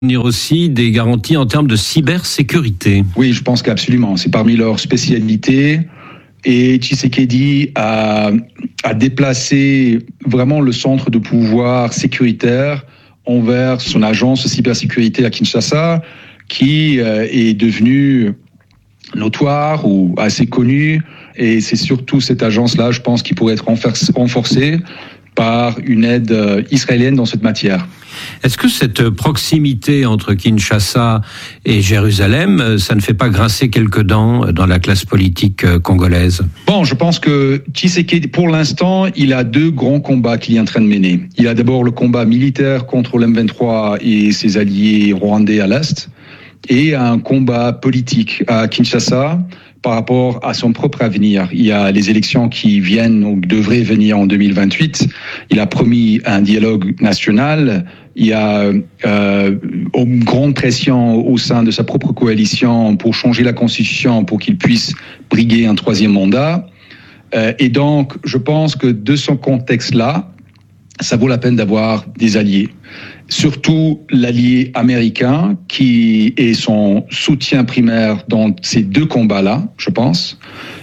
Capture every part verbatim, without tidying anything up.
aussi des garanties en termes de cybersécurité. Oui, je pense qu'absolument. C'est parmi leurs spécialités. Et Tshisekedi a, a déplacé vraiment le centre de pouvoir sécuritaire envers son agence de cybersécurité à Kinshasa, qui euh, est devenue notoire ou assez connue. Et c'est surtout cette agence-là, je pense, qui pourrait être renforcée par une aide israélienne dans cette matière. Est-ce que cette proximité entre Kinshasa et Jérusalem, ça ne fait pas grincer quelques dents dans la classe politique congolaise ? Bon, je pense que Tshisekedi, pour l'instant, il a deux grands combats qu'il est en train de mener. Il a d'abord le combat militaire contre l'M vingt-trois et ses alliés rwandais à l'Est, et un combat politique à Kinshasa par rapport à son propre avenir. Il y a les élections qui viennent ou devraient venir en deux mille vingt-huit. Il a promis un dialogue national. Il y a euh, une grande pression au sein de sa propre coalition pour changer la constitution pour qu'il puisse briguer un troisième mandat. Euh, et donc, je pense que de ce contexte-là, ça vaut la peine d'avoir des alliés. Surtout l'allié américain qui est son soutien primaire dans ces deux combats-là, je pense.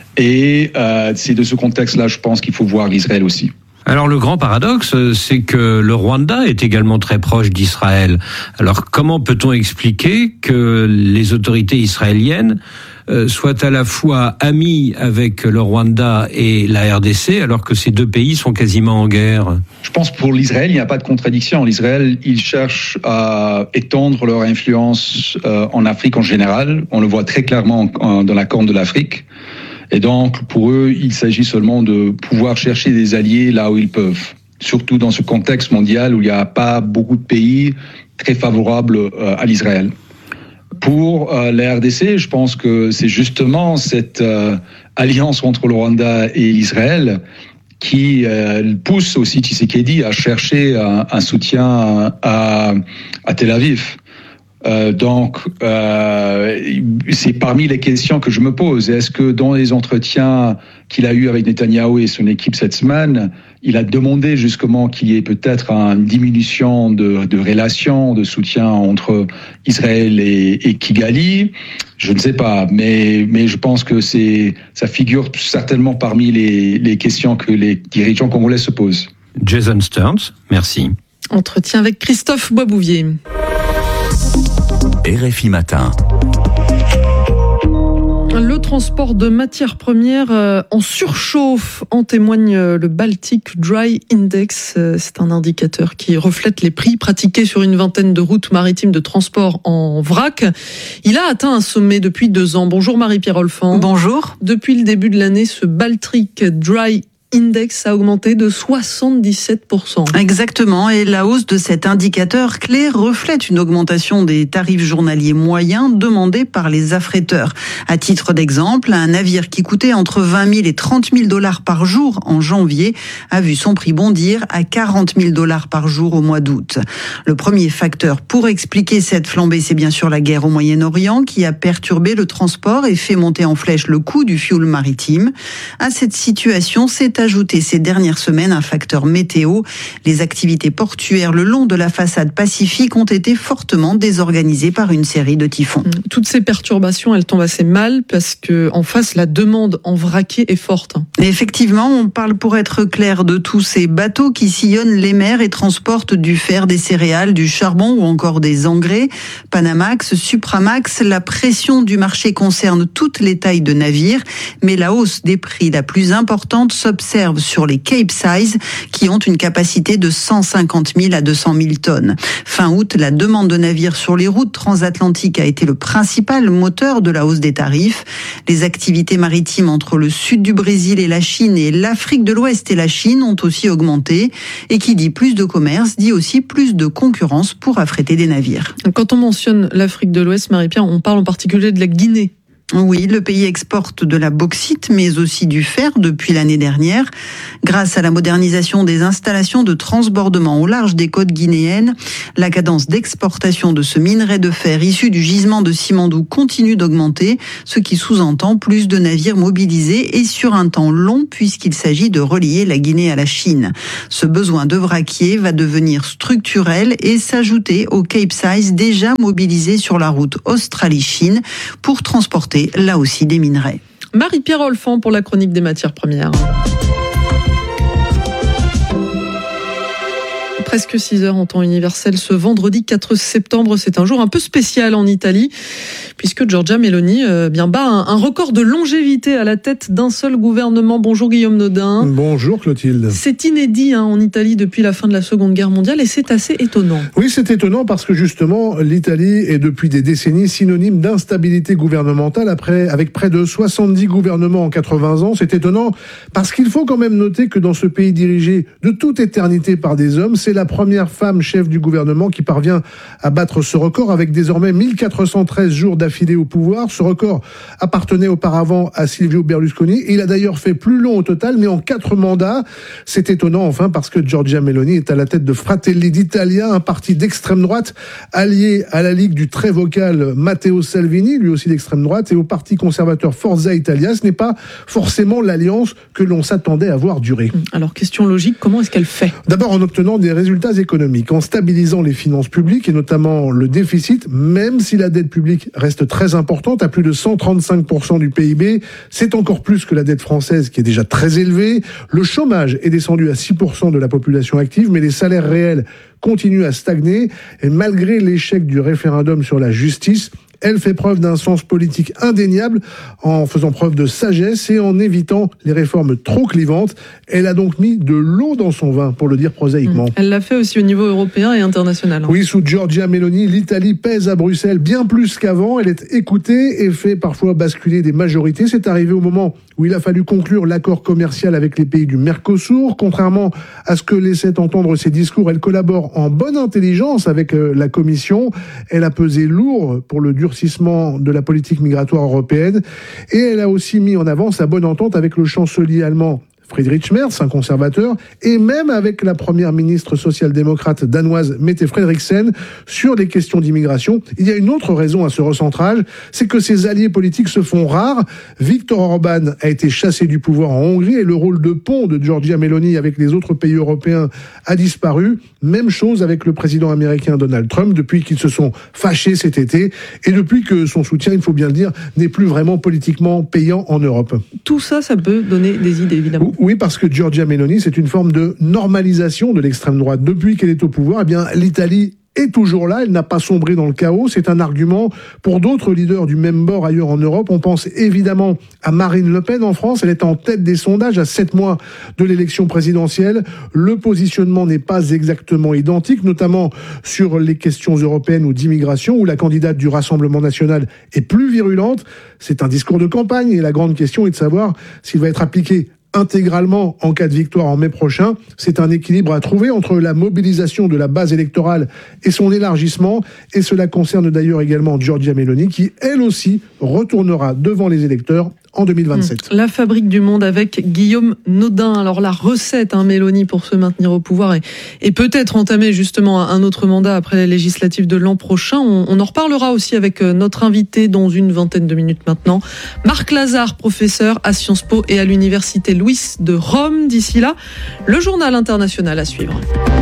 Et euh, c'est de ce contexte-là, je pense qu'il faut voir Israël aussi. Alors le grand paradoxe, c'est que le Rwanda est également très proche d'Israël. Alors comment peut-on expliquer que les autorités israéliennes soient à la fois amies avec le Rwanda et la R D C, alors que ces deux pays sont quasiment en guerre ? Je pense que pour l'Israël, il n'y a pas de contradiction. L'Israël, ils cherchent à étendre leur influence en Afrique en général. On le voit très clairement dans la Corne de l'Afrique. Et donc, pour eux, il s'agit seulement de pouvoir chercher des alliés là où ils peuvent. Surtout dans ce contexte mondial où il n'y a pas beaucoup de pays très favorables à l'Israël. Pour euh, la R D C, je pense que c'est justement cette euh, alliance entre le Rwanda et l'Israël qui euh, pousse aussi Tshisekedi à chercher un, un soutien à, à Tel Aviv. Euh, donc, euh, c'est parmi les questions que je me pose. Est-ce que dans les entretiens qu'il a eus avec Netanyahou et son équipe cette semaine, il a demandé justement qu'il y ait peut-être une diminution de, de relations, de soutien entre Israël et, et Kigali ? Je ne sais pas, mais, mais je pense que c'est, ça figure certainement parmi les, les questions que les dirigeants congolais se posent. Jason Stearns, merci. Entretien avec Christophe Boisbouvier. R F I Matin. Le transport de matières premières en surchauffe, en témoigne le Baltic Dry Index. C'est un indicateur qui reflète les prix pratiqués sur une vingtaine de routes maritimes de transport en vrac. Il a atteint un sommet depuis deux ans. Bonjour Marie-Pierre Olfan. Bonjour. Depuis le début de l'année, ce Baltic Dry Index a augmenté de soixante-dix-sept pour cent. Exactement, et la hausse de cet indicateur clé reflète une augmentation des tarifs journaliers moyens demandés par les affréteurs. À titre d'exemple, un navire qui coûtait entre vingt mille et trente mille dollars par jour en janvier a vu son prix bondir à quarante mille dollars par jour au mois d'août. Le premier facteur pour expliquer cette flambée, c'est bien sûr la guerre au Moyen-Orient qui a perturbé le transport et fait monter en flèche le coût du fioul maritime. À cette situation, c'est ajouté ces dernières semaines un facteur météo. Les activités portuaires le long de la façade pacifique ont été fortement désorganisées par une série de typhons. Toutes ces perturbations, elles tombent assez mal parce que en face, la demande en vraquier est forte. Et effectivement, on parle pour être clair de tous ces bateaux qui sillonnent les mers et transportent du fer, des céréales, du charbon ou encore des engrais. Panamax, Supramax, la pression du marché concerne toutes les tailles de navires, mais la hausse des prix la plus importante s'observe sur les Capesize qui ont une capacité de cent cinquante mille à deux cent mille tonnes. Fin août, la demande de navires sur les routes transatlantiques a été le principal moteur de la hausse des tarifs. Les activités maritimes entre le sud du Brésil et la Chine et l'Afrique de l'Ouest et la Chine ont aussi augmenté. Et qui dit plus de commerce, dit aussi plus de concurrence pour affréter des navires. Quand on mentionne l'Afrique de l'Ouest, Marie-Pierre, on parle en particulier de la Guinée. Oui, le pays exporte de la bauxite, mais aussi du fer depuis l'année dernière. Grâce à la modernisation des installations de transbordement au large des côtes guinéennes, la cadence d'exportation de ce minerai de fer issu du gisement de Simandou continue d'augmenter, ce qui sous-entend plus de navires mobilisés et sur un temps long puisqu'il s'agit de relier la Guinée à la Chine. Ce besoin de vraquier va devenir structurel et s'ajouter au Capesize déjà mobilisé sur la route Australie-Chine pour transporter là aussi des minerais. Marie-Pierre Olfan pour la chronique des matières premières. Presque six heures en temps universel ce vendredi quatre septembre. C'est un jour un peu spécial en Italie, puisque Giorgia Meloni euh, bien bat un, un record de longévité à la tête d'un seul gouvernement. Bonjour Guillaume Nodin. Bonjour Clotilde. C'est inédit hein, en Italie depuis la fin de la Seconde Guerre mondiale et c'est assez étonnant. Oui, c'est étonnant parce que justement, l'Italie est depuis des décennies synonyme d'instabilité gouvernementale après, avec près de soixante-dix gouvernements en quatre-vingts ans. C'est étonnant parce qu'il faut quand même noter que dans ce pays dirigé de toute éternité par des hommes, c'est la première femme chef du gouvernement qui parvient à battre ce record avec désormais mille quatre cent treize jours d'affilée au pouvoir. Ce record appartenait auparavant à Silvio Berlusconi. Il a d'ailleurs fait plus long au total, mais en quatre mandats. C'est étonnant enfin parce que Giorgia Meloni est à la tête de Fratelli d'Italia, un parti d'extrême droite allié à la ligue du très vocal Matteo Salvini, lui aussi d'extrême droite, et au parti conservateur Forza Italia. Ce n'est pas forcément l'alliance que l'on s'attendait à voir durer. Alors, question logique, comment est-ce qu'elle fait ? D'abord en obtenant des résultats économiques, en stabilisant les finances publiques et notamment le déficit, même si la dette publique reste très importante, à plus de cent trente-cinq pour cent du P I B. C'est encore plus que la dette française qui est déjà très élevée. Le chômage est descendu à six pour cent de la population active, mais les salaires réels continuent à stagner. Et malgré l'échec du référendum sur la justice, elle fait preuve d'un sens politique indéniable en faisant preuve de sagesse et en évitant les réformes trop clivantes. Elle a donc mis de l'eau dans son vin, pour le dire prosaïquement. Elle l'a fait aussi au niveau européen et international. Oui, sous Giorgia Meloni, l'Italie pèse à Bruxelles bien plus qu'avant. Elle est écoutée et fait parfois basculer des majorités. C'est arrivé au moment où il a fallu conclure l'accord commercial avec les pays du Mercosur. Contrairement à ce que laissaient entendre ses discours, elle collabore en bonne intelligence avec la Commission. Elle a pesé lourd pour le durcissement de la politique migratoire européenne. Et elle a aussi mis en avant sa bonne entente avec le chancelier allemand Friedrich Merz, un conservateur, et même avec la première ministre social-démocrate danoise Mette Frederiksen sur les questions d'immigration. Il y a une autre raison à ce recentrage, c'est que ses alliés politiques se font rares. Viktor Orban a été chassé du pouvoir en Hongrie et le rôle de pont de Giorgia Meloni avec les autres pays européens a disparu. Même chose avec le président américain Donald Trump depuis qu'ils se sont fâchés cet été et depuis que son soutien, il faut bien le dire, n'est plus vraiment politiquement payant en Europe. Tout ça, ça peut donner des idées, évidemment. Oui, parce que Giorgia Meloni, c'est une forme de normalisation de l'extrême droite. Depuis qu'elle est au pouvoir, eh bien, l'Italie est toujours là, elle n'a pas sombré dans le chaos. C'est un argument pour d'autres leaders du même bord ailleurs en Europe. On pense évidemment à Marine Le Pen en France. Elle est en tête des sondages à sept mois de l'élection présidentielle. Le positionnement n'est pas exactement identique, notamment sur les questions européennes ou d'immigration, où la candidate du Rassemblement national est plus virulente. C'est un discours de campagne et la grande question est de savoir s'il va être appliqué intégralement en cas de victoire en mai prochain. C'est un équilibre à trouver entre la mobilisation de la base électorale et son élargissement, et cela concerne d'ailleurs également Giorgia Meloni qui, elle aussi, retournera devant les électeurs en deux mille vingt-sept. La fabrique du monde avec Guillaume Nodin. Alors la recette, hein, Meloni, pour se maintenir au pouvoir et, et peut-être entamer justement un autre mandat après les législatives de l'an prochain. On, on en reparlera aussi avec notre invité dans une vingtaine de minutes maintenant. Marc Lazare, professeur à Sciences Po et à l'Université Louis de Rome. D'ici là, le journal international à suivre.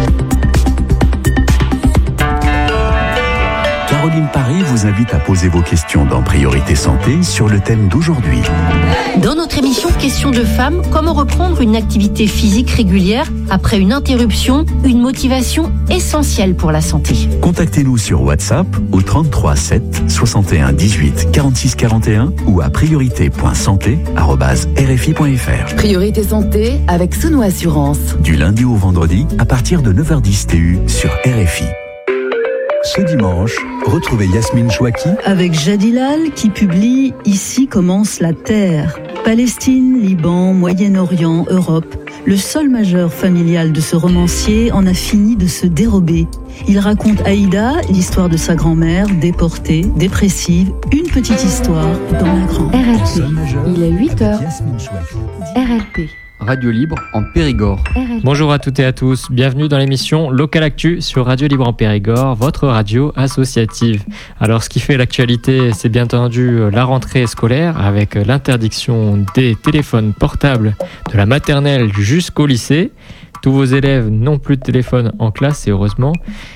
Caroline Paré vous invite à poser vos questions dans Priorité Santé sur le thème d'aujourd'hui. Dans notre émission Questions de femmes, comment reprendre une activité physique régulière après une interruption, une motivation essentielle pour la santé. Contactez-nous sur WhatsApp au trente-trois sept soixante et un dix-huit quarante-six quarante et un ou à priorité point santé arobase r f i point f r. Priorité Santé avec Souno Assurance. Du lundi au vendredi à partir de neuf heures dix T U sur R F I. Ce dimanche, retrouvez Yasmine Chouaki avec Jadilal qui publie « Ici commence la Terre ». Palestine, Liban, Moyen-Orient, Europe. Le sol majeur familial de ce romancier en a fini de se dérober. Il raconte Aïda, l'histoire de sa grand-mère, déportée, dépressive, une petite histoire dans la grande. R L P, il est huit heures. R L P. Radio Libre en Périgord. Bonjour à toutes et à tous, bienvenue dans l'émission Local Actu sur Radio Libre en Périgord, votre radio associative. Alors ce qui fait l'actualité, c'est bien entendu la rentrée scolaire avec l'interdiction des téléphones portables de la maternelle jusqu'au lycée. Tous vos élèves n'ont plus de téléphone en classe et heureusement.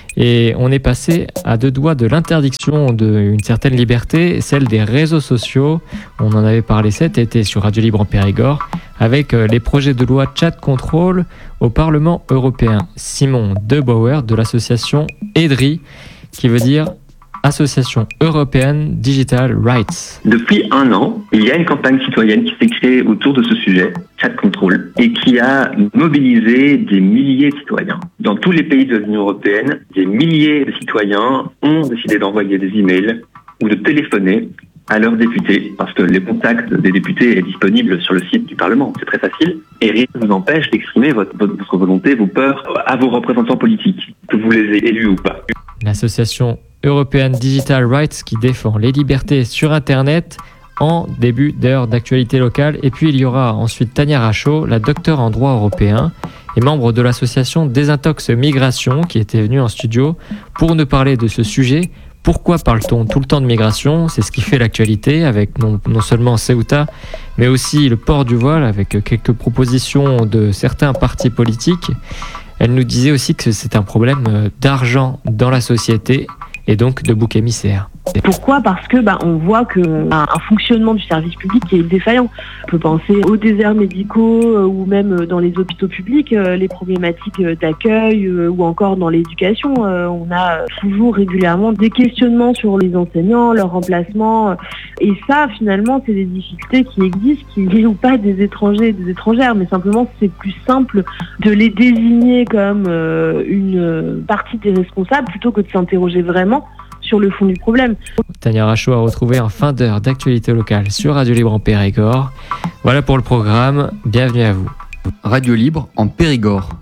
Et on est passé à deux doigts de l'interdiction d'une certaine liberté, celle des réseaux sociaux. On en avait parlé cet été sur Radio Libre en Périgord avec les projets de loi Chat Control au Parlement européen. Simon De Bauer de l'association EDRI, qui veut dire Association Européenne Digital Rights. Depuis un an, il y a une campagne citoyenne qui s'est créée autour de ce sujet, Chat Control, et qui a mobilisé des milliers de citoyens. Dans tous les pays de l'Union européenne, des milliers de citoyens ont décidé d'envoyer des emails ou de téléphoner à leurs députés, parce que le contact des députés est disponible sur le site du Parlement. C'est très facile, et rien ne vous empêche d'exprimer votre, votre volonté, vos peurs à vos représentants politiques, que vous les ayez élus ou pas. L'association European Digital Rights qui défend les libertés sur Internet en début d'heure d'actualité locale. Et puis il y aura ensuite Tania Rachaud, la docteure en droit européen et membre de l'association Désintox Migration qui était venue en studio pour nous parler de ce sujet. Pourquoi parle-t-on tout le temps de migration ? C'est ce qui fait l'actualité avec non, non seulement Ceuta, mais aussi le port du voile avec quelques propositions de certains partis politiques. Elle nous disait aussi que c'est un problème d'argent dans la société et donc de bouc émissaire. Pourquoi ? Parce que bah, on voit qu'on a un fonctionnement du service public qui est défaillant. On peut penser aux déserts médicaux euh, ou même dans les hôpitaux publics, euh, les problématiques d'accueil euh, ou encore dans l'éducation. Euh, on a toujours régulièrement des questionnements sur les enseignants, leur remplacement. Et ça, finalement, c'est des difficultés qui existent, qui ne sont pas des étrangers et des étrangères, mais simplement c'est plus simple de les désigner comme euh, une partie des responsables plutôt que de s'interroger vraiment sur le fond du problème. Tania Rachaud a retrouvé en fin d'heure d'actualité locale sur Radio Libre en Périgord. Voilà pour le programme, bienvenue à vous. Radio Libre en Périgord.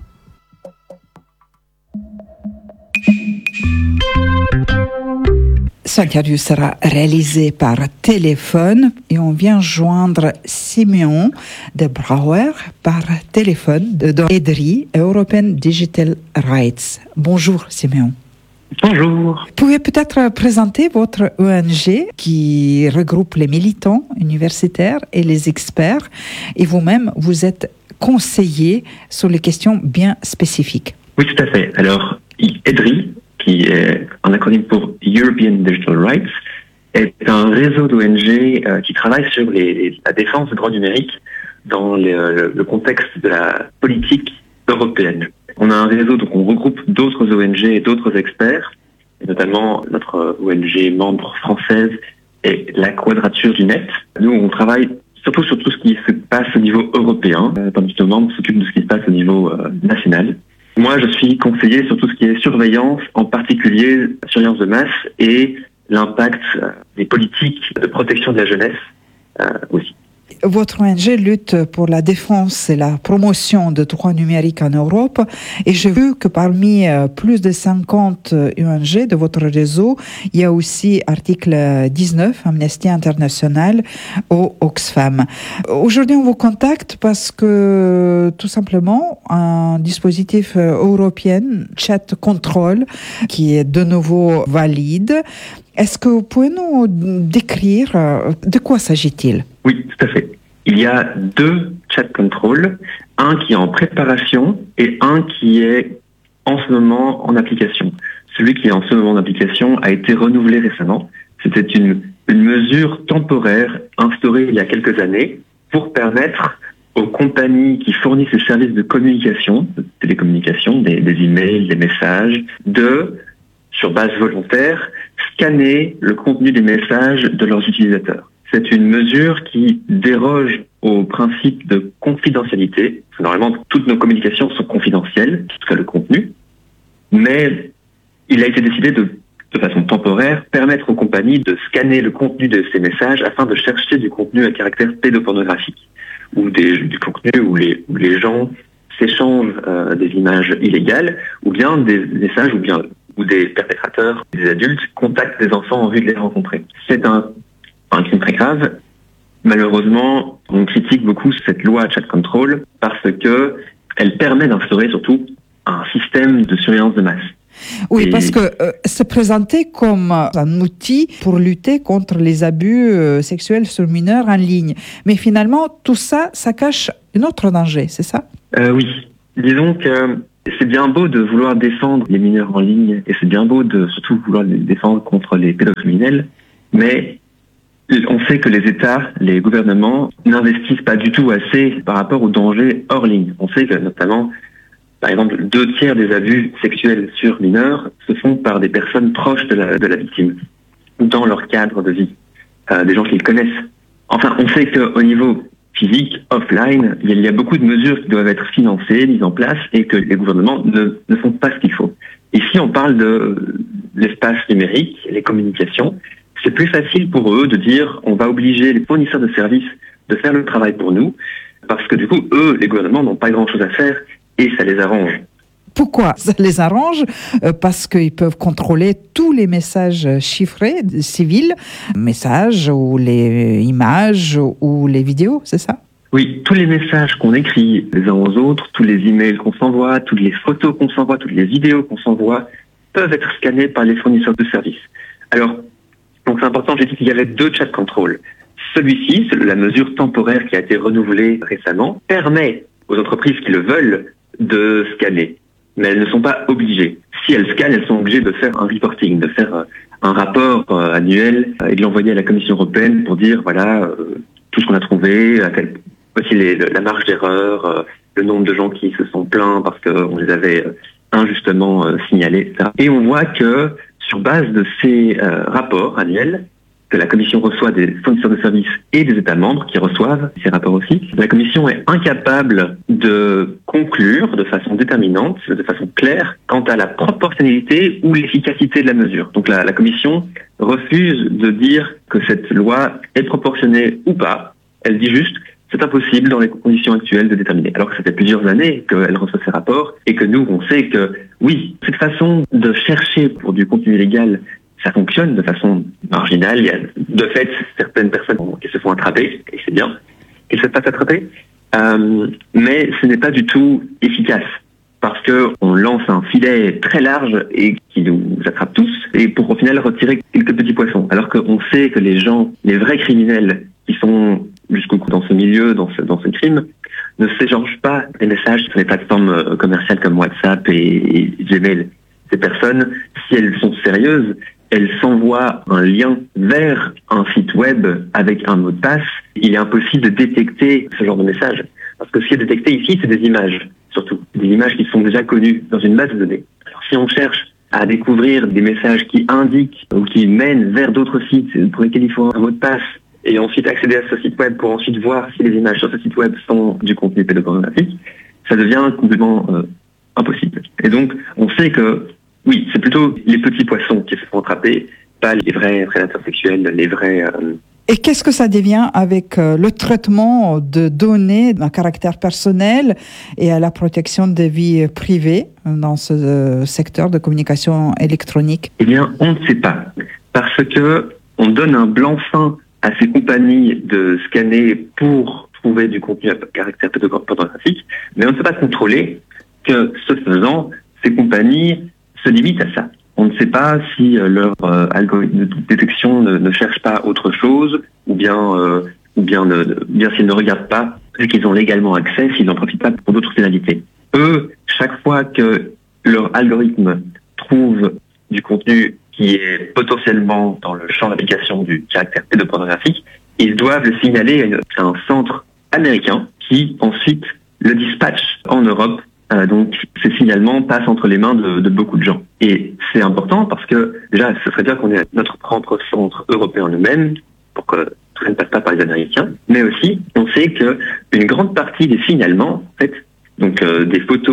Cette interview sera réalisée par téléphone et on vient joindre Simeon De Bauer par téléphone de EDRI, European Digital Rights. Bonjour Simeon. Bonjour. Vous pouvez peut-être présenter votre O N G qui regroupe les militants universitaires et les experts et vous-même, vous êtes conseiller sur les questions bien spécifiques. Oui, tout à fait. Alors, EDRI, qui est un acronyme pour European Digital Rights, est un réseau d'O N G euh, qui travaille sur les, les, la défense des droits numériques dans les, le, le contexte de la politique européenne. On a un réseau, donc on regroupe d'autres O N G et d'autres experts, et notamment notre O N G membre française est la Quadrature du Net. Nous, on travaille surtout sur tout ce qui se passe au niveau européen, tandis que nos membres s'occupent de ce qui se passe au niveau euh, national. Moi, je suis conseiller sur tout ce qui est surveillance, en particulier surveillance de masse et l'impact euh, des politiques de protection de la jeunesse euh, aussi. Votre O N G lutte pour la défense et la promotion de droits numériques en Europe et j'ai vu que parmi plus de cinquante O N G de votre réseau, il y a aussi article dix-neuf, Amnesty International ou Oxfam. Aujourd'hui, on vous contacte parce que tout simplement, un dispositif européen, Chat Control, qui est de nouveau valide. Est-ce que vous pouvez nous décrire de quoi s'agit-il ? Oui, tout à fait. Il y a deux chat control, un qui est en préparation et un qui est en ce moment en application. Celui qui est en ce moment en application a été renouvelé récemment. C'était une, une mesure temporaire instaurée il y a quelques années pour permettre aux compagnies qui fournissent les services de communication, de télécommunication, des, des emails, des messages, de, sur base volontaire, scanner le contenu des messages de leurs utilisateurs. C'est une mesure qui déroge au principe de confidentialité. Normalement, toutes nos communications sont confidentielles, en tout cas le contenu. Mais il a été décidé de de façon temporaire, permettre aux compagnies de scanner le contenu de ces messages afin de chercher du contenu à caractère pédopornographique ou des, du contenu où les, où les gens s'échangent euh, des images illégales ou bien des messages ou bien où des perpétrateurs, des adultes, contactent des enfants en vue de les rencontrer. C'est un, un crime très grave. Malheureusement, on critique beaucoup cette loi Chat Control parce que elle permet d'instaurer surtout un système de surveillance de masse. Oui, Et... parce que euh, c'est présenté comme un outil pour lutter contre les abus euh, sexuels sur mineurs en ligne. Mais finalement, tout ça, ça cache un autre danger, c'est ça ? euh, Oui. Disons que c'est bien beau de vouloir défendre les mineurs en ligne et c'est bien beau de surtout vouloir les défendre contre les pédocriminels, mais on sait que les États, les gouvernements n'investissent pas du tout assez par rapport aux dangers hors ligne. On sait que notamment, par exemple, deux tiers des abus sexuels sur mineurs se font par des personnes proches de la, de la victime, dans leur cadre de vie, euh, des gens qu'ils connaissent. Enfin, on sait qu'au niveau physique, offline, il y a beaucoup de mesures qui doivent être financées, mises en place, et que les gouvernements ne, ne font pas ce qu'il faut. Ici, on parle de l'espace numérique, les communications. C'est plus facile pour eux de dire on va obliger les fournisseurs de services de faire le travail pour nous, parce que du coup, eux, les gouvernements, n'ont pas grand-chose à faire, et ça les arrange. Pourquoi ça les arrange ? Parce qu'ils peuvent contrôler tous les messages chiffrés civils, messages ou les images ou les vidéos, c'est ça ? Oui, tous les messages qu'on écrit les uns aux autres, tous les emails qu'on s'envoie, toutes les photos qu'on s'envoie, toutes les vidéos qu'on s'envoie, peuvent être scannés par les fournisseurs de services. Alors, donc c'est important, j'ai dit qu'il y avait deux chat control. Celui-ci, la mesure temporaire qui a été renouvelée récemment, permet aux entreprises qui le veulent de scanner. Mais elles ne sont pas obligées. Si elles scannent, elles sont obligées de faire un reporting, de faire un rapport euh, annuel et de l'envoyer à la Commission européenne pour dire, voilà, euh, tout ce qu'on a trouvé, à quel, aussi les, la marge d'erreur, euh, le nombre de gens qui se sont plaints parce qu'on les avait euh, injustement euh, signalés, et cetera. Et on voit que, sur base de ces euh, rapports annuels, que la Commission reçoit des fournisseurs de services et des États membres qui reçoivent ces rapports aussi, la Commission est incapable de conclure de façon déterminante, de façon claire, quant à la proportionnalité ou l'efficacité de la mesure. Donc la, la Commission refuse de dire que cette loi est proportionnée ou pas. Elle dit juste c'est impossible dans les conditions actuelles de déterminer. Alors que ça fait plusieurs années qu'elle reçoit ces rapports et que nous, on sait que oui, cette façon de chercher pour du contenu illégal, ça fonctionne de façon marginale. Il y a de fait certaines personnes qui se font attraper, et c'est bien qu'elles se fassent attraper, euh, mais ce n'est pas du tout efficace parce que on lance un filet très large et qui nous attrape tous, et pour au final retirer quelques petits poissons. Alors qu'on sait que les gens, les vrais criminels qui sont jusqu'au bout dans ce milieu, dans ce, dans ce crime, ne s'échangent pas des messages sur les plateformes commerciales comme WhatsApp et, et Gmail. Ces personnes, si elles sont sérieuses, elles s'envoient un lien vers un site web avec un mot de passe. Il est impossible de détecter ce genre de message. Parce que ce qui est détecté ici, c'est des images, surtout. Des images qui sont déjà connues dans une base de données. Alors si on cherche à découvrir des messages qui indiquent ou qui mènent vers d'autres sites pour lesquels il faut un mot de passe, et ensuite accéder à ce site web pour ensuite voir si les images sur ce site web sont du contenu pédopornographique, ça devient complètement euh, impossible. Et donc, on sait que oui, c'est plutôt les petits poissons qui se font attraper, pas les vrais prédateurs sexuels, les vrais... Euh... Et qu'est-ce que ça devient avec euh, le traitement de données d'un caractère personnel et à la protection des vies privées dans ce euh, secteur de communication électronique ? Eh bien, on ne sait pas. Parce que on donne un blanc-seing à ces compagnies de scanner pour trouver du contenu à caractère pédopornographique, mais on ne peut pas contrôler que, ce faisant, ces compagnies se limitent à ça. On ne sait pas si euh, leur euh, algorithme de détection ne, ne cherche pas autre chose, ou bien, euh, ou bien, ne, bien s'ils ne regardent pas, vu qu'ils ont légalement accès, s'ils n'en profitent pas pour d'autres finalités. Eux, chaque fois que leur algorithme trouve du contenu qui est potentiellement dans le champ d'application du caractère pédopornographique, ils doivent le signaler à un centre américain qui ensuite le dispatche en Europe. Euh, donc ces signalements passent entre les mains de, de beaucoup de gens. Et c'est important parce que déjà, ce serait bien qu'on ait notre propre centre européen nous-mêmes pour que tout ça ne passe pas par les Américains. Mais aussi, on sait que une grande partie des signalements, en fait, donc euh, des photos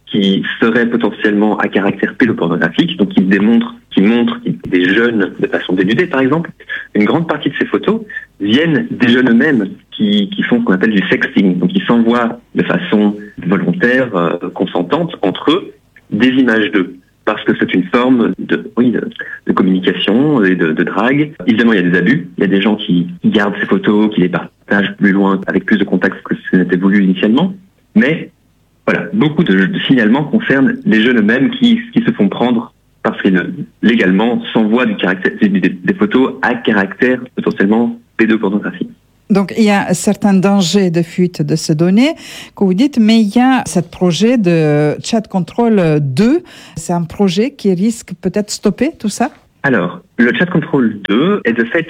qui seraient potentiellement à caractère pédopornographique, donc qui démontrent, qui montrent des jeunes de façon dénudée, par exemple. Une grande partie de ces photos viennent des jeunes eux-mêmes qui, qui font ce qu'on appelle du sexting, donc ils s'envoient de façon volontaire, euh, consentante entre eux, des images d'eux, parce que c'est une forme de, oui, de, de communication et de, de drague. Évidemment, il y a des abus, il y a des gens qui gardent ces photos, qui les partagent plus loin, avec plus de contacts que ce n'était voulu initialement, mais voilà, beaucoup de, de signalements concernent les jeunes eux-mêmes qui, qui se font prendre parce qu'ils légalement s'envoient du caractère, des, des photos à caractère potentiellement pédopornographique. Donc, il y a un certain danger de fuite de ces données que vous dites, mais il y a ce projet de Chat Control deux. C'est un projet qui risque peut-être stopper tout ça? Alors, le Chat Control deux est de fait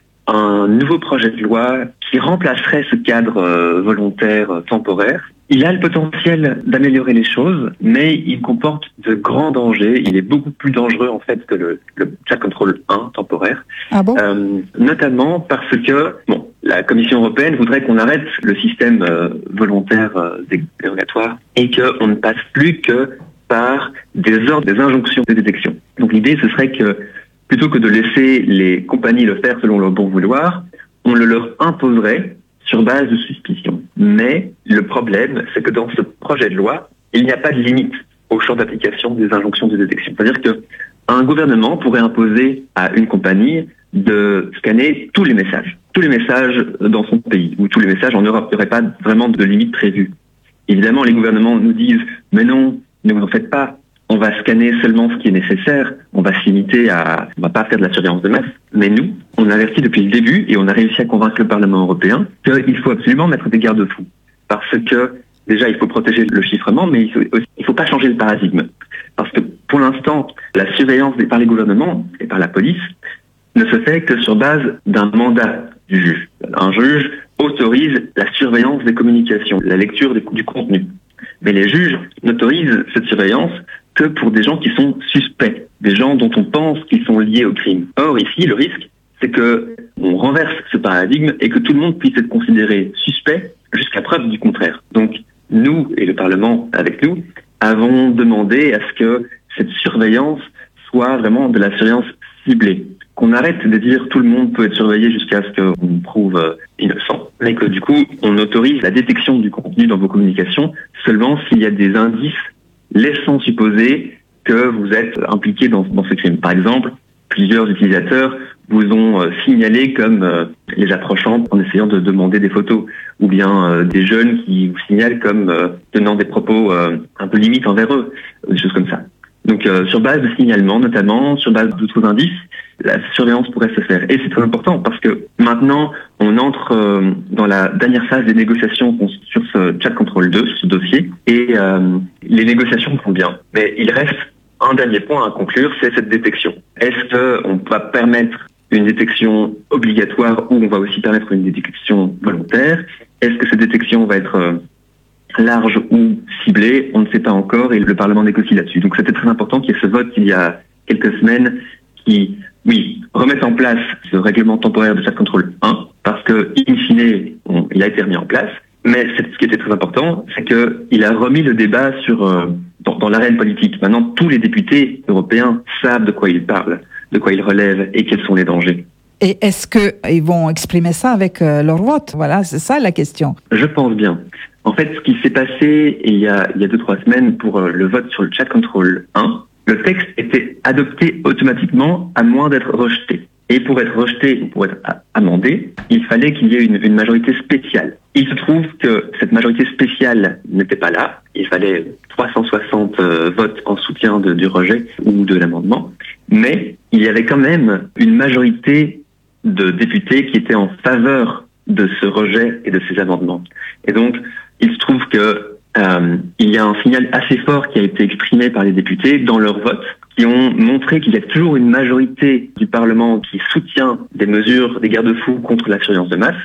un nouveau projet de loi qui remplacerait ce cadre euh, volontaire euh, temporaire. Il a le potentiel d'améliorer les choses, mais il comporte de grands dangers. Il est beaucoup plus dangereux en fait que le, le Chat Control un temporaire. Ah bon? euh, Notamment parce que bon, la Commission européenne voudrait qu'on arrête le système euh, volontaire euh, dérogatoire et qu'on ne passe plus que par des ordres, des injonctions de détection. Donc l'idée, ce serait que plutôt que de laisser les compagnies le faire selon leur bon vouloir, on le leur imposerait sur base de suspicion. Mais le problème, c'est que dans ce projet de loi, il n'y a pas de limite au champ d'application des injonctions de détection. C'est-à-dire qu'un gouvernement pourrait imposer à une compagnie de scanner tous les messages, tous les messages dans son pays, ou tous les messages en Europe. Il n'y aurait pas vraiment de limite prévue. Évidemment, les gouvernements nous disent « mais non, ne vous en faites pas, on va scanner seulement ce qui est nécessaire, on va se limiter à... on va pas faire de la surveillance de masse ». Mais nous, on a averti depuis le début et on a réussi à convaincre le Parlement européen qu'il faut absolument mettre des garde-fous. Parce que, déjà, il faut protéger le chiffrement, mais il faut, il faut pas changer le paradigme. Parce que, pour l'instant, la surveillance par les gouvernements et par la police ne se fait que sur base d'un mandat du juge. Un juge autorise la surveillance des communications, la lecture du contenu. Mais les juges n'autorisent cette surveillance que pour des gens qui sont suspects, des gens dont on pense qu'ils sont liés au crime. Or, ici, le risque, c'est que on renverse ce paradigme et que tout le monde puisse être considéré suspect jusqu'à preuve du contraire. Donc, nous, et le Parlement avec nous, avons demandé à ce que cette surveillance soit vraiment de la surveillance ciblée. Qu'on arrête de dire tout le monde peut être surveillé jusqu'à ce qu'on prouve euh, innocent, mais que du coup, on autorise la détection du contenu dans vos communications seulement s'il y a des indices laissant supposer que vous êtes impliqué dans, dans ce crime. Par exemple, plusieurs utilisateurs vous ont euh, signalé comme euh, les approchant en essayant de demander des photos, ou bien euh, des jeunes qui vous signalent comme euh, tenant des propos euh, un peu limites envers eux, des choses comme ça. Donc euh, sur base de signalements notamment, sur base d'autres indices, la surveillance pourrait se faire. Et c'est très important parce que maintenant, on entre euh, dans la dernière phase des négociations sur ce Chat Control deux, ce dossier, et euh, les négociations vont bien. Mais il reste un dernier point à conclure, c'est cette détection. Est-ce qu'on va permettre une détection obligatoire ou on va aussi permettre une détection volontaire? Est-ce que cette détection va être euh, large ou ciblée? On ne sait pas encore et le Parlement négocie là-dessus. Donc c'était très important qu'il y ait ce vote il y a quelques semaines qui, oui, remettent en place ce règlement temporaire de Chat Control un parce que, in fine, on, il a été remis en place. Mais ce qui était très important, c'est qu'il a remis le débat sur euh, dans, dans l'arène politique. Maintenant, tous les députés européens savent de quoi ils parlent, de quoi ils relèvent et quels sont les dangers. Et est-ce qu'ils vont exprimer ça avec euh, leur vote? Voilà, c'est ça la question. Je pense bien. En fait, ce qui s'est passé il y a, il y a deux, trois semaines pour euh, le vote sur le Chat Control un, le texte était adopté automatiquement à moins d'être rejeté. Et pour être rejeté ou pour être amendé, il fallait qu'il y ait une, une majorité spéciale. Il se trouve que cette majorité spéciale n'était pas là. Il fallait trois cent soixante euh, votes en soutien de, du rejet ou de l'amendement. Mais il y avait quand même une majorité de députés qui étaient en faveur de ce rejet et de ces amendements. Et donc, il se trouve que euh, il y a un signal assez fort qui a été exprimé par les députés dans leur vote, qui ont montré qu'il y a toujours une majorité du Parlement qui soutient des mesures, des garde-fous contre la surveillance de masse.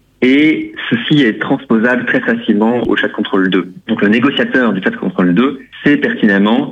Et ceci est transposable très facilement au Chat Control deux. Donc le négociateur du Chat Control deux sait pertinemment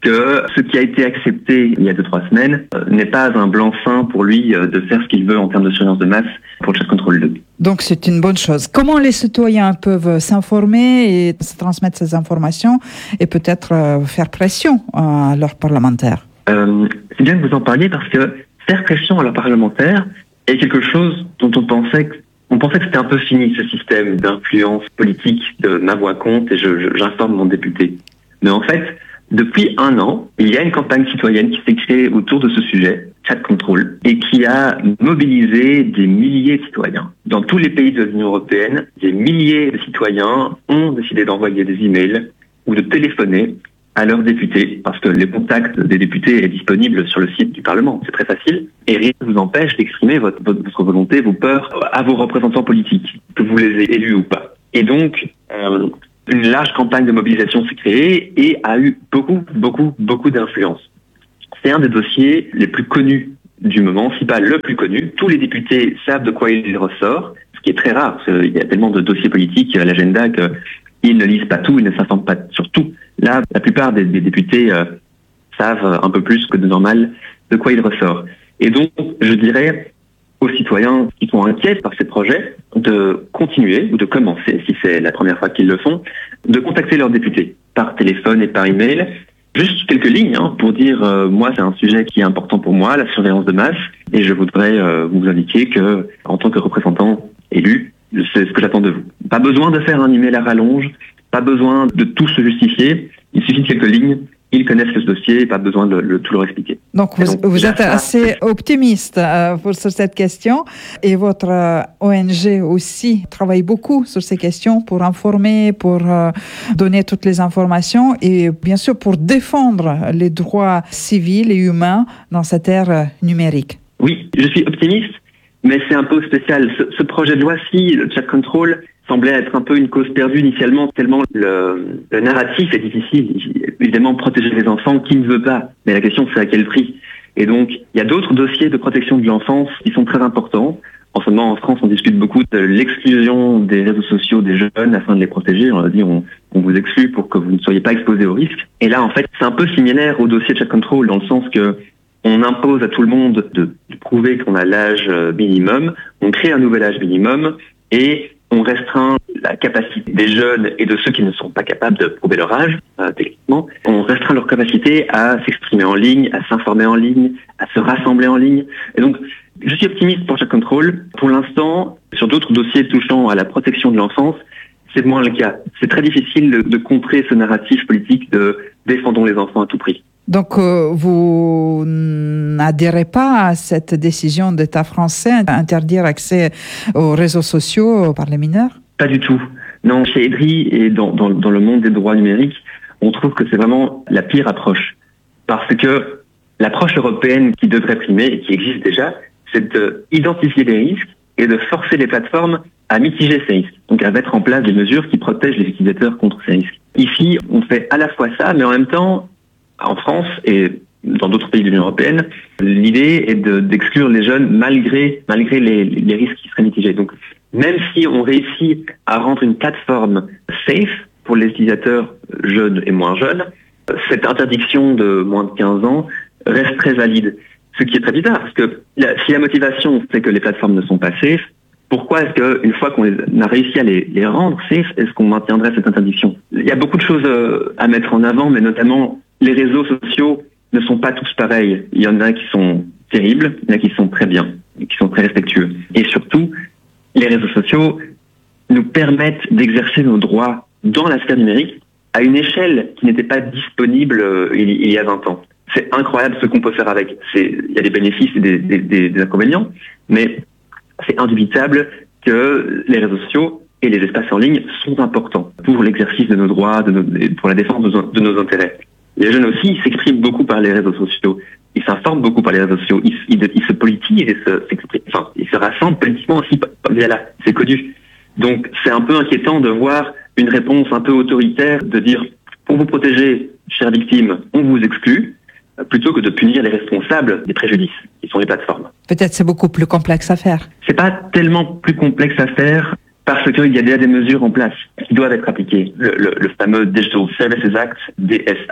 que ce qui a été accepté il y a deux, trois semaines euh, n'est pas un blanc-seing pour lui euh, de faire ce qu'il veut en termes de surveillance de masse pour le chat control deux. Donc c'est une bonne chose. Comment les citoyens peuvent s'informer et se transmettre ces informations et peut-être euh, faire pression à leurs parlementaires? euh, C'est bien que vous en parliez parce que faire pression à leurs parlementaires est quelque chose dont on pensait que On pensait que c'était un peu fini, ce système d'influence politique de ma voix compte et je, je, j'informe mon député. Mais en fait, depuis un an, il y a une campagne citoyenne qui s'est créée autour de ce sujet, Chat Control, et qui a mobilisé des milliers de citoyens. Dans tous les pays de l'Union européenne, des milliers de citoyens ont décidé d'envoyer des emails ou de téléphoner à leurs députés, parce que le contact des députés est disponible sur le site du Parlement. C'est très facile. Et rien ne vous empêche d'exprimer votre, votre volonté, vos peurs à vos représentants politiques, que vous les ayez élus ou pas. Et donc, euh, une large campagne de mobilisation s'est créée et a eu beaucoup, beaucoup, beaucoup d'influence. C'est un des dossiers les plus connus du moment, si pas le plus connu. Tous les députés savent de quoi il ressort, ce qui est très rare, parce qu'il y a tellement de dossiers politiques à l'agenda qu'ils ne lisent pas tout, ils ne s'informent pas sur tout. Là, la plupart des, des députés euh, savent un peu plus que de normal de quoi il ressort. Et donc, je dirais aux citoyens qui sont inquiets par ces projets de continuer ou de commencer, si c'est la première fois qu'ils le font, de contacter leurs députés par téléphone et par email. Juste quelques lignes hein, pour dire euh, moi c'est un sujet qui est important pour moi, la surveillance de masse, et je voudrais euh, vous indiquer que en tant que représentant élu, c'est ce que j'attends de vous. Pas besoin de faire un email à rallonge, pas besoin de tout se justifier, il suffit de quelques lignes, ils connaissent ce dossier, pas besoin de le, tout leur expliquer. Donc vous, donc, vous êtes ça, assez optimiste euh, pour, sur cette question, et votre euh, O N G aussi travaille beaucoup sur ces questions pour informer, pour euh, donner toutes les informations et bien sûr pour défendre les droits civils et humains dans cette ère euh, numérique. Oui, je suis optimiste, mais c'est un peu spécial. Ce, ce projet de loi-ci, le Chat Control, semblait être un peu une cause perdue initialement, tellement le, le narratif est difficile. Évidemment, protéger les enfants, qui ne veut pas? Mais la question, c'est à quel prix? Et donc, il y a d'autres dossiers de protection de l'enfance qui sont très importants. En ce moment, en France, on discute beaucoup de l'exclusion des réseaux sociaux des jeunes afin de les protéger. On a dit, on, on vous exclut pour que vous ne soyez pas exposés au risque. Et là, en fait, c'est un peu similaire au dossier de Chat Control, dans le sens que on impose à tout le monde de, de prouver qu'on a l'âge minimum, on crée un nouvel âge minimum, et on restreint la capacité des jeunes et de ceux qui ne sont pas capables de prouver leur âge, euh, techniquement. On restreint leur capacité à s'exprimer en ligne, à s'informer en ligne, à se rassembler en ligne. Et donc, je suis optimiste pour Chat Control. Pour l'instant, sur d'autres dossiers touchant à la protection de l'enfance, c'est moins le cas. C'est très difficile de, de contrer ce narratif politique de défendons les enfants à tout prix. Donc, euh, vous n'adhérez pas à cette décision d'État français d'interdire l'accès aux réseaux sociaux par les mineurs? Pas du tout. Non, chez EDRI et dans, dans, dans le monde des droits numériques, on trouve que c'est vraiment la pire approche. Parce que l'approche européenne qui devrait primer et qui existe déjà, c'est d'identifier les risques et de forcer les plateformes à mitiger ces risques. Donc à mettre en place des mesures qui protègent les utilisateurs contre ces risques. Ici, on fait à la fois ça, mais en même temps, en France et dans d'autres pays de l'Union européenne, l'idée est de, d'exclure les jeunes malgré, malgré les, les risques qui seraient mitigés. Donc, même si on réussit à rendre une plateforme safe pour les utilisateurs jeunes et moins jeunes, cette interdiction de moins de quinze ans reste très valide. Ce qui est très bizarre, parce que la, si la motivation c'est que les plateformes ne sont pas safe, pourquoi est-ce qu'une fois qu'on les, a réussi à les, les rendre safe, est-ce qu'on maintiendrait cette interdiction? Il y a beaucoup de choses à mettre en avant, mais notamment les réseaux sociaux ne sont pas tous pareils. Il y en a qui sont terribles, il y en a qui sont très bien, qui sont très respectueux. Et surtout, les réseaux sociaux nous permettent d'exercer nos droits dans la sphère numérique à une échelle qui n'était pas disponible il, il y a vingt ans. C'est incroyable ce qu'on peut faire avec. C'est, il y a des bénéfices et des, des, des, des inconvénients, mais c'est indubitable que les réseaux sociaux et les espaces en ligne sont importants pour l'exercice de nos droits, de nos, pour la défense de nos, de nos intérêts. Les jeunes aussi s'expriment beaucoup par les réseaux sociaux. Ils s'informent beaucoup par les réseaux sociaux. Ils, ils, ils se politisent et se, enfin, ils se rassemblent politiquement aussi via là. C'est connu. Donc, c'est un peu inquiétant de voir une réponse un peu autoritaire de dire, pour vous protéger, chères victimes, on vous exclut, plutôt que de punir les responsables des préjudices, qui sont les plateformes. Peut-être c'est beaucoup plus complexe à faire. C'est pas tellement plus complexe à faire parce qu'il y a déjà des mesures en place qui doivent être appliquées. Le, le, le fameux Digital Services Act, D S A,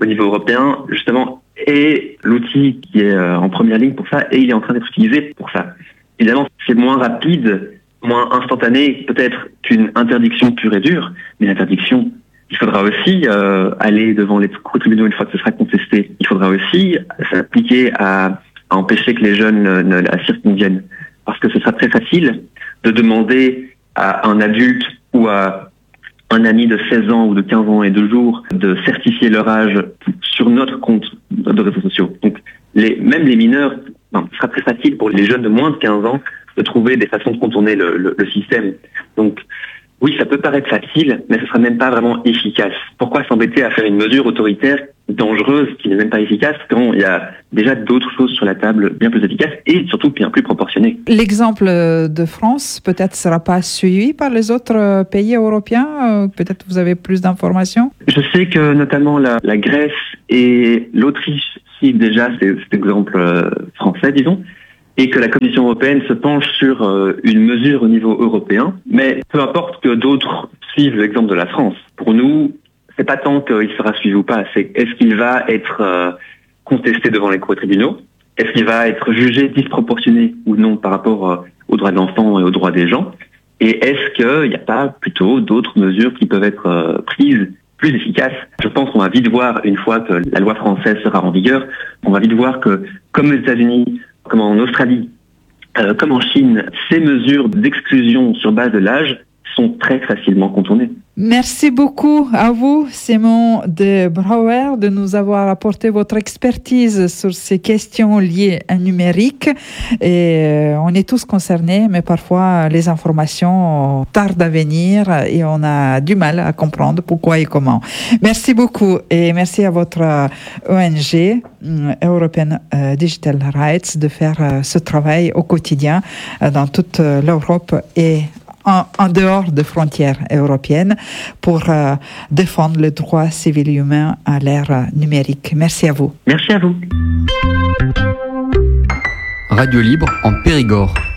au niveau européen, justement, est l'outil qui est en première ligne pour ça et il est en train d'être utilisé pour ça. Évidemment, c'est moins rapide, moins instantané peut-être qu'une interdiction pure et dure, mais l'interdiction, il faudra aussi euh, aller devant les cours tribunaux une fois que ce sera contesté. Il faudra aussi s'appliquer à, à empêcher que les jeunes ne, ne la circonviennent. Parce que ce sera très facile de demander à un adulte ou à un ami de seize ans ou de quinze ans et deux jours de certifier leur âge sur notre compte de réseaux sociaux. Donc, les, même les mineurs, non, ce sera très facile pour les jeunes de moins de quinze ans de trouver des façons de contourner le, le, le système. Donc, oui, ça peut paraître facile, mais ce sera même pas vraiment efficace. Pourquoi s'embêter à faire une mesure autoritaire dangereuse qui n'est même pas efficace quand il y a déjà d'autres choses sur la table bien plus efficaces et surtout bien plus proportionnées. L'exemple de France peut-être sera pas suivi par les autres pays européens. Peut-être vous avez plus d'informations. Je sais que notamment la, la Grèce et l'Autriche citent déjà cet exemple français, disons, et que la Commission européenne se penche sur euh, une mesure au niveau européen. Mais peu importe que d'autres suivent l'exemple de la France. Pour nous, c'est pas tant qu'il sera suivi ou pas, c'est est-ce qu'il va être euh, contesté devant les cours tribunaux, est-ce qu'il va être jugé disproportionné ou non par rapport euh, aux droits de l'enfant et aux droits des gens, et est-ce qu'il n'y a pas plutôt d'autres mesures qui peuvent être euh, prises plus efficaces. Je pense qu'on va vite voir, une fois que la loi française sera en vigueur, on va vite voir que, comme aux États-Unis, comme en Australie, euh, comme en Chine, ces mesures d'exclusion sur base de l'âge sont très facilement contournées. Merci beaucoup à vous, Simon de Brouwer, de nous avoir apporté votre expertise sur ces questions liées au numérique. Et on est tous concernés, mais parfois les informations tardent à venir et on a du mal à comprendre pourquoi et comment. Merci beaucoup et merci à votre O N G, European Digital Rights, de faire ce travail au quotidien dans toute l'Europe et En, en dehors des frontières européennes pour euh, défendre les droits civils et humains à l'ère numérique. Merci à vous. Merci à vous. Radio Libre en Périgord.